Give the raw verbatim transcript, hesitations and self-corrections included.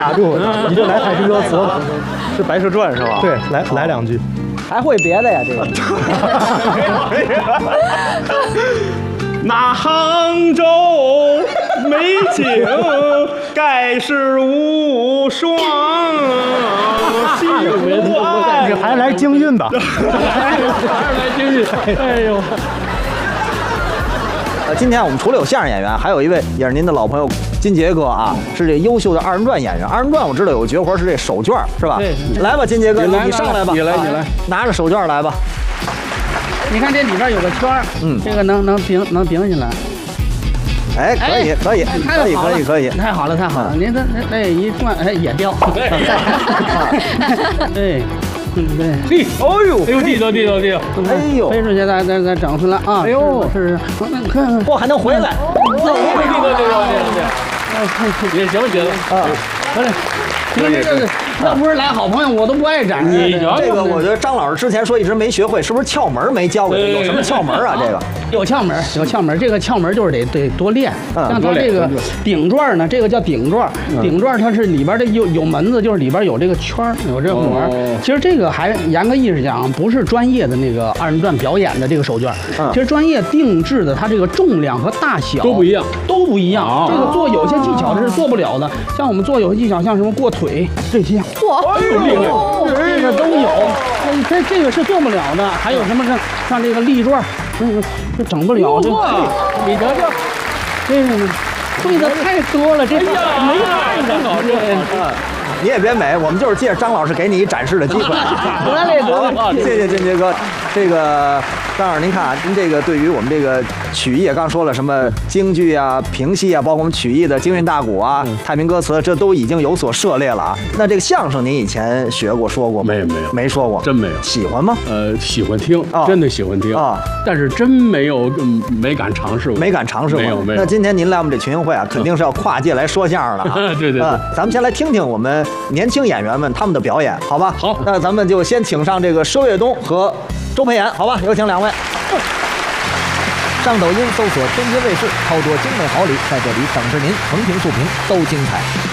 打住，你就来太平歌词了， 是《白蛇传》是吧？ 对，来来两句。 还会别的呀？这个。 那杭州美景盖世无双，西湖岸。 你还来京韵吧？ 还是来京韵。哎呦。 呃，今天我们除了有相声演员，还有一位也是您的老朋友金杰哥啊，是这优秀的二人转演员。二人转我知道有个绝活是这手绢，是吧？ 对。 来吧，金杰哥， 你你上来吧， 你来，你来， 拿着手绢来吧。 你看这里边有个圈儿，嗯，这个能能平能平起来。 哎，可以，可以，可以，可以，可以， 太好了，太好了！您这这一转，哎，也掉。对。嗯，对，嘿， 哦呦， 哎呦，地道地道地道， 哎呦， 飞出去再再再整出来啊！ 哎呦， 是是，那看， 哇，还能回来， 地道地道地道地道，哎，也行行啊，回来，行这个要不是来好朋友，我都不爱展。你这个，我觉得张老师之前说一直没学会，是不是窍门没教给他？有什么窍门啊？这个有窍门，有窍门。这个窍门就是得得多练。像它这个顶转呢，这个叫顶转，顶转它是里边的有有门子，就是里边有这个圈儿，有这膜。其实这个还严格意义上讲，不是专业的那个二人转表演的这个手绢，其实专业定制的，它这个重量和大小都不一样， 都不一样。这个做有些技巧这是做不了的，像我们做有些技巧，像什么过腿这些， 哇， 厉害，这个都有。这这个是做不了的，还有什么像像这个立转，这个这整不了。这你瞧瞧，这个会的太多了，这没看着好这。 你也别美，我们就是借着张老师给你一展示的机会。 得嘞得嘞， 谢谢金杰哥。这个张老师，您看啊，您这个对于我们这个曲艺，刚说了什么京剧啊、评戏啊，包括我们曲艺的京韵大鼓啊、太平歌词，这都已经有所涉猎了啊。那这个相声您以前学过说过吗？ 没有没有， 没说过， 真没有。 喜欢吗？ 呃，喜欢听，真的喜欢听啊， 但是真没有，没敢尝试过， 没敢尝试过。 没有没有。 那今天您来我们这群英会啊，肯定是要跨界来说相声了啊。 对对对。 咱们先来听听我们年轻演员们他们的表演，好吧？ 好， 那咱们就先请上这个佘岳东和周培炎，好吧？有请两位。上抖音搜索天津卫视，超多精美好礼，在这里等着您，横评竖评都精彩。